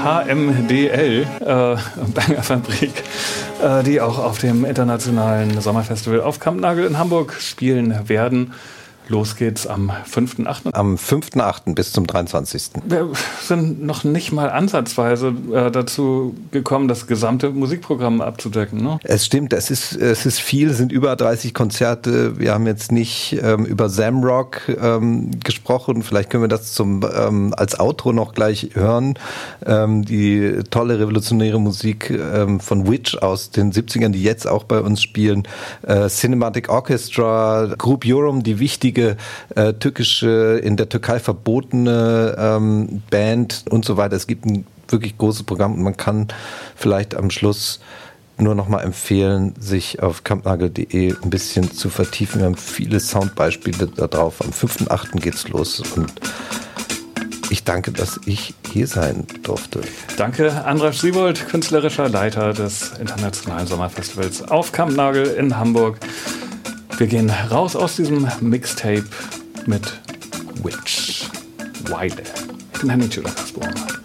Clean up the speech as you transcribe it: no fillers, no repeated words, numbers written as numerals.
HMDL, Banger Fabrik, die auch auf dem internationalen Sommerfestival auf Kampnagel in Hamburg spielen werden. Los geht's am 5.8. Am 5.8. bis zum 23. Wir sind noch nicht mal ansatzweise dazu gekommen, das gesamte Musikprogramm abzudecken. Ne? Es stimmt, es ist viel, es sind über 30 Konzerte. Wir haben jetzt nicht über Zamrock gesprochen. Vielleicht können wir das als Outro noch gleich hören. Die tolle revolutionäre Musik von Witch aus den 70ern, die jetzt auch bei uns spielen. Cinematic Orchestra, Group Yorum, die wichtige türkische, in der Türkei verbotene Band und so weiter. Es gibt ein wirklich großes Programm und man kann vielleicht am Schluss nur noch mal empfehlen, sich auf kampnagel.de ein bisschen zu vertiefen. Wir haben viele Soundbeispiele da drauf. Am 5.8. geht's los und ich danke, dass ich hier sein durfte. Danke, Andras Siebold, künstlerischer Leiter des Internationalen Sommerfestivals auf Kampnagel in Hamburg. Wir gehen raus aus diesem Mixtape mit Witch. Weile. Ich bin Henning Schüler-Kasborn.